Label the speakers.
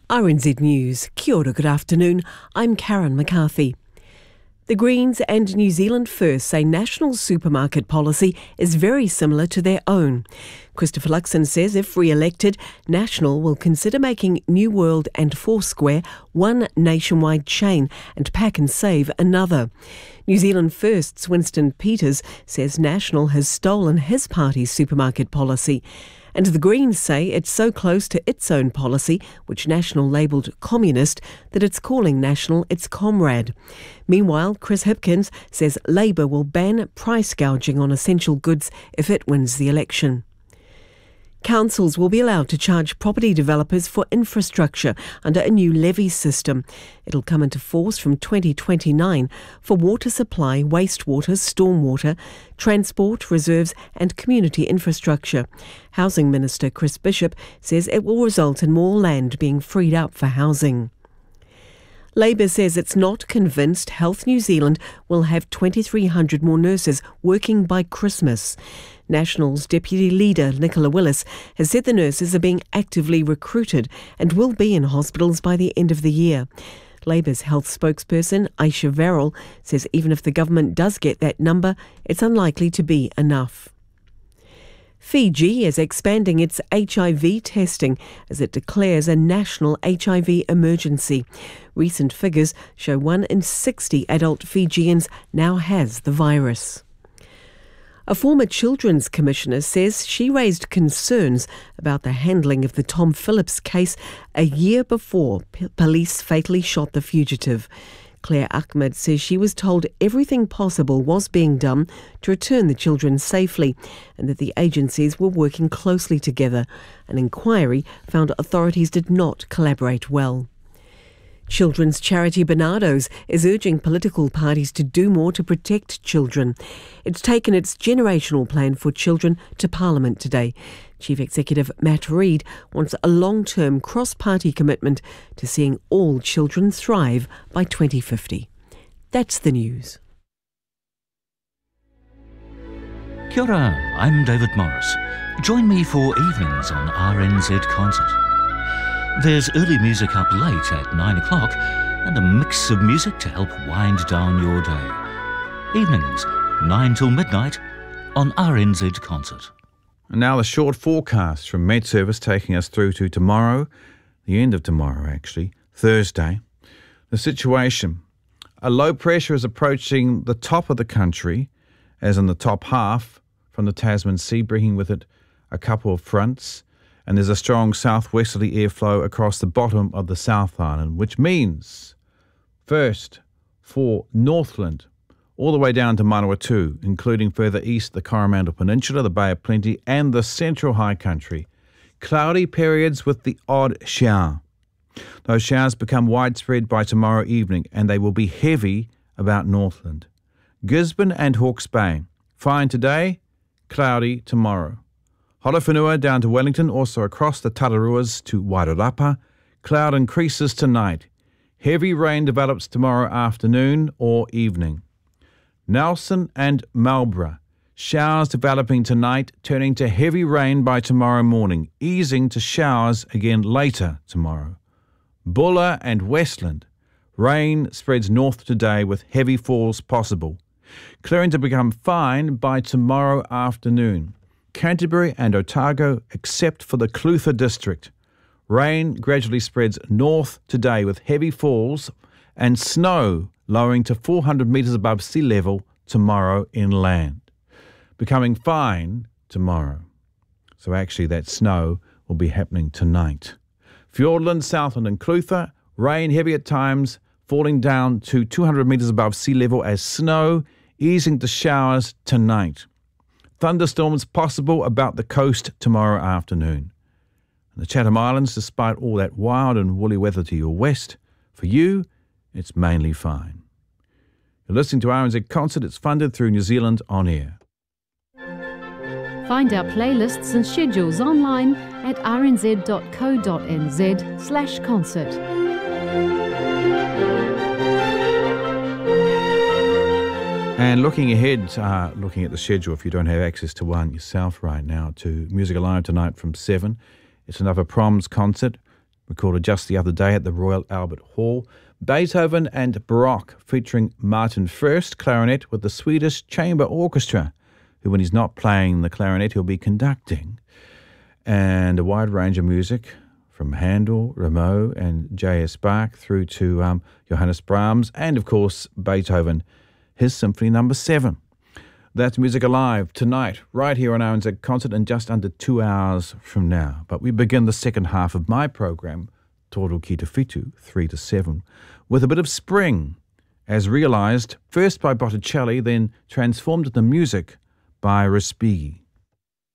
Speaker 1: RNZ News. Kia ora, good afternoon. I'm Karen McCarthy. The Greens and New Zealand First say National supermarket policy is very similar to their own. Christopher Luxon says if re-elected, National will consider making New World and Foursquare one nationwide chain and Pack and Save another. New Zealand First's Winston Peters says National has stolen his party's supermarket policy. And the Greens say it's so close to its own policy, which National labelled communist, that it's calling National its comrade. Meanwhile, Chris Hipkins says Labour will ban price gouging on essential goods if it wins the election. Councils will be allowed to charge property developers for infrastructure under a new levy system. It'll come into force from 2029 for water supply, wastewater, stormwater, transport, reserves and community infrastructure. Housing Minister Chris Bishop says it will result in more land being freed up for housing. Labour says it's not convinced Health New Zealand will have 2,300 more nurses working by Christmas. National's Deputy Leader, Nicola Willis, has said the nurses are being actively recruited and will be in hospitals by the end of the year. Labour's health spokesperson, Aisha Verrill, says even if the government does get that number, it's unlikely to be enough. Fiji is expanding its HIV testing as it declares a national HIV emergency. Recent figures show 1 in 60 adult Fijians now has the virus. A former Children's Commissioner says she raised concerns about the handling of the Tom Phillips case a year before police fatally shot the fugitive. Claire Ahmed says she was told everything possible was being done to return the children safely and that the agencies were working closely together. An inquiry found authorities did not collaborate well. Children's charity Barnardo's is urging political parties to do more to protect children. It's taken its generational plan for children to Parliament today. Chief Executive Matt Reid wants a long-term cross-party commitment to seeing all children thrive by 2050. That's the news.
Speaker 2: Kia ora, I'm David Morris. Join me for evenings on RNZ Concert. There's early music up late at 9 o'clock and a mix of music to help wind down your day. Evenings, 9 till midnight on RNZ Concert.
Speaker 3: And now the short forecast from Met Service taking us through to tomorrow, the end of tomorrow actually, Thursday. The situation. A low pressure is approaching the top of the country, as in the top half from the Tasman Sea, bringing with it a couple of fronts. And there's a strong southwesterly airflow across the bottom of the South Island, which means, first, for Northland, all the way down to Manawatu, including further east the Coromandel Peninsula, the Bay of Plenty, and the Central High Country. Cloudy periods with the odd shower. Those showers become widespread by tomorrow evening, and they will be heavy about Northland. Gisborne and Hawke's Bay, fine today, cloudy tomorrow. Holowhenua down to Wellington, also across the Tararuas to Wairarapa. Cloud increases tonight. Heavy rain develops tomorrow afternoon or evening. Nelson and Marlborough. Showers developing tonight, turning to heavy rain by tomorrow morning, easing to showers again later tomorrow. Buller and Westland. Rain spreads north today with heavy falls possible. Clearing to become fine by tomorrow afternoon. Canterbury and Otago, except for the Clutha district. Rain gradually spreads north today with heavy falls and snow lowering to 400 metres above sea level tomorrow inland. Becoming fine tomorrow. So actually that snow will be happening tonight. Fiordland, Southland and Clutha, rain heavy at times, falling down to 200 metres above sea level as snow, easing to showers tonight. Thunderstorms possible about the coast tomorrow afternoon. And the Chatham Islands, despite all that wild and woolly weather to your west, for you, it's mainly fine. You're listening to RNZ Concert. It's funded through New Zealand On Air.
Speaker 4: Find our playlists and schedules online at rnz.co.nz/concert.
Speaker 3: And looking ahead, looking at the schedule, if you don't have access to one yourself right now, to Music Alive tonight from 7. It's another Proms concert. recorded just the other day at the Royal Albert Hall. Beethoven and Baroque, featuring Martin Furst, clarinet, with the Swedish Chamber Orchestra, who, when he's not playing the clarinet, he'll be conducting. And a wide range of music from Handel, Rameau and J.S. Bach through to Johannes Brahms and, of course, Beethoven, his Symphony No. 7. That's Music Alive tonight, right here on RNZ Concert in just under 2 hours from now. But we begin the second half of my program, Toro Ki Te Whitu, 3 to 7, with a bit of spring, as realised first by Botticelli, then transformed into music by Respighi.